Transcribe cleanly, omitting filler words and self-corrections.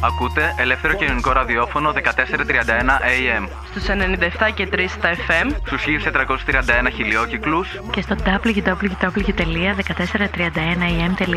Ακούτε ελεύθερο κοινωνικό ραδιόφωνο 1431 AM. Στους 97 και 3 στα FM. Στους 1431 χιλιόκυκλους. Και στο www.1431am.com.